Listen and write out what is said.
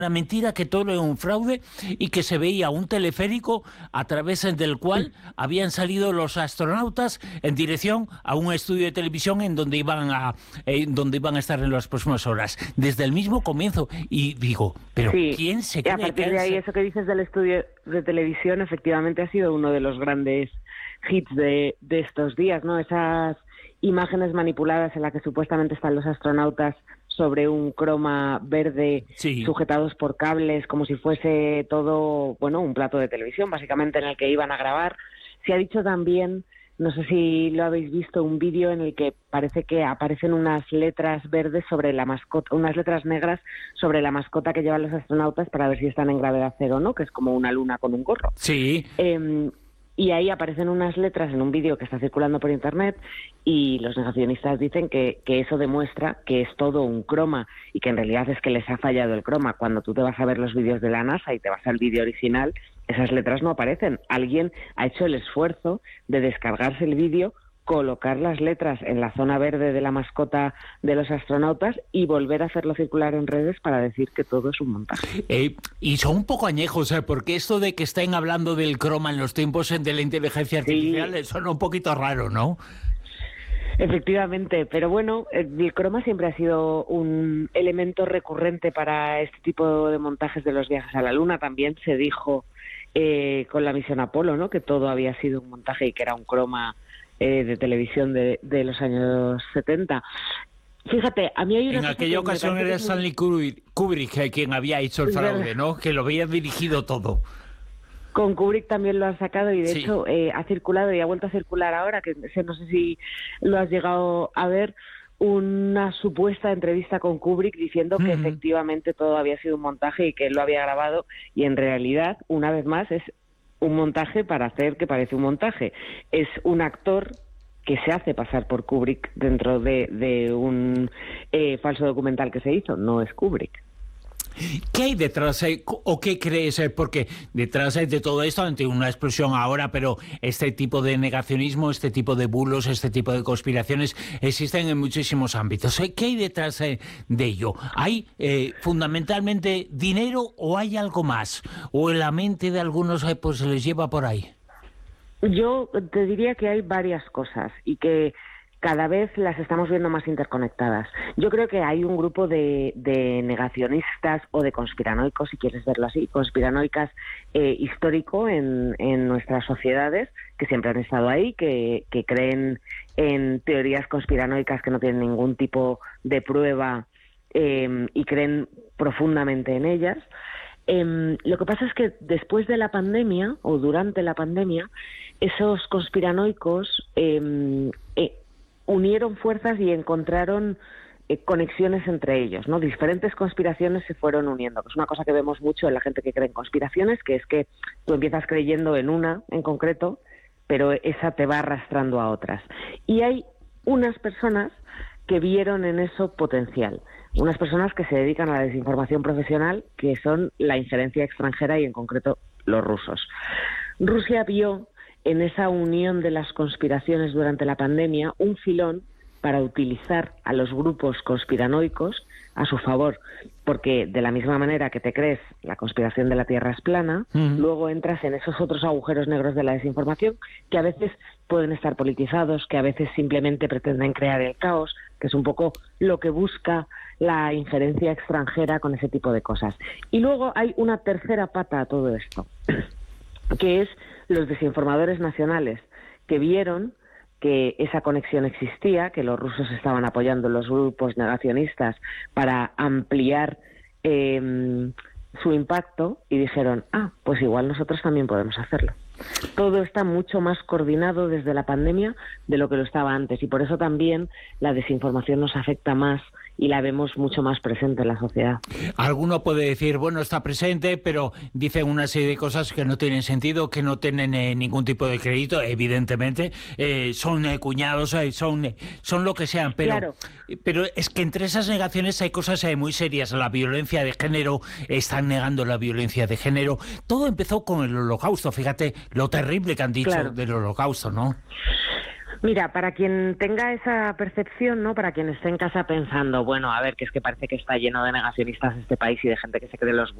una mentira, que todo era un fraude y que se veía un teleférico a través del cual habían salido los astronautas en dirección a un estudio de televisión en donde iban a estar en las próximas horas. Desde el mismo comienzo. Y digo, pero sí, ¿quién se y cree a partir que de ahí, eso que dices del estudio de televisión, efectivamente ha sido uno de los grandes hits de estos días, ¿no? Esas imágenes manipuladas en las que supuestamente están los astronautas sobre un croma verde, sí, sujetados por cables, como si fuese todo, bueno, un plato de televisión, básicamente, en el que iban a grabar. Se ha dicho también, no sé si lo habéis visto, un vídeo en el que parece que aparecen unas letras verdes sobre la mascota, unas letras negras sobre la mascota que llevan los astronautas para ver si están en gravedad cero o no, que es como una luna con un gorro. sí. Y ahí aparecen unas letras en un vídeo que está circulando por internet y los negacionistas dicen que eso demuestra que es todo un croma y que en realidad es que les ha fallado el croma. Cuando tú te vas a ver los vídeos de la NASA y te vas al vídeo original, esas letras no aparecen. Alguien ha hecho el esfuerzo de descargarse el vídeo, colocar las letras en la zona verde de la mascota de los astronautas y volver a hacerlo circular en redes para decir que todo es un montaje. Y son un poco añejos, porque esto de que estén hablando del croma en los tiempos de la inteligencia artificial, sí, suena un poquito raro, ¿no? Efectivamente, pero bueno, el croma siempre ha sido un elemento recurrente para este tipo de montajes de los viajes a la Luna. También se dijo con la misión Apolo, ¿no?, que todo había sido un montaje y que era un croma de televisión de los años 70. Fíjate, a mí hay una en aquella ocasión era Stanley Kubrick quien había hecho el fraude, ¿no?, que lo había dirigido todo. Con Kubrick también lo han sacado y de sí, hecho ha circulado y ha vuelto a circular ahora, que no sé si lo has llegado a ver, una supuesta entrevista con Kubrick diciendo que efectivamente todo había sido un montaje y que él lo había grabado, y en realidad, una vez más, es un montaje para hacer que parece un montaje. Es un actor que se hace pasar por Kubrick dentro de un falso documental que se hizo, no es Kubrick. ¿Qué hay detrás o qué crees? Porque detrás de todo esto, ante una explosión ahora, pero este tipo de negacionismo, este tipo de bulos, este tipo de conspiraciones existen en muchísimos ámbitos. ¿Qué hay detrás de ello? ¿Hay fundamentalmente dinero o hay algo más? ¿O en la mente de algunos pues se les lleva por ahí? Yo te diría que hay varias cosas y que cada vez las estamos viendo más interconectadas. Yo creo que hay un grupo de negacionistas o de conspiranoicos, si quieres verlo así, conspiranoicas histórico en nuestras sociedades, que siempre han estado ahí, que creen en teorías conspiranoicas que no tienen ningún tipo de prueba y creen profundamente en ellas. Lo que pasa es que después de la pandemia o durante la pandemia, esos conspiranoicos unieron fuerzas y encontraron conexiones entre ellos, ¿no? Diferentes conspiraciones se fueron uniendo, que es una cosa que vemos mucho en la gente que cree en conspiraciones, que es que tú empiezas creyendo en una en concreto, pero esa te va arrastrando a otras. Y hay unas personas que vieron en eso potencial, unas personas que se dedican a la desinformación profesional, que son la injerencia extranjera y en concreto los rusos. Rusia vio en esa unión de las conspiraciones durante la pandemia un filón para utilizar a los grupos conspiranoicos a su favor, porque de la misma manera que te crees la conspiración de la Tierra es plana, luego entras en esos otros agujeros negros de la desinformación que a veces pueden estar politizados, que a veces simplemente pretenden crear el caos, que es un poco lo que busca la injerencia extranjera con ese tipo de cosas. Y luego hay una tercera pata a todo esto, que es los desinformadores nacionales, que vieron que esa conexión existía, que los rusos estaban apoyando los grupos negacionistas para ampliar su impacto y dijeron, pues igual nosotros también podemos hacerlo. Todo está mucho más coordinado desde la pandemia de lo que lo estaba antes y por eso también la desinformación nos afecta más y la vemos mucho más presente en la sociedad. Alguno puede decir, bueno, está presente, pero dicen una serie de cosas que no tienen sentido, que no tienen ningún tipo de crédito, evidentemente, son cuñados, son lo que sean, pero, claro. Pero es que entre esas negaciones hay cosas muy serias. La violencia de género, están negando la violencia de género. Todo empezó con el Holocausto, fíjate lo terrible que han dicho del Holocausto, ¿no? Mira, para quien tenga esa percepción, ¿no? Para quien esté en casa pensando, bueno, a ver, que es que parece que está lleno de negacionistas este país y de gente que se cree los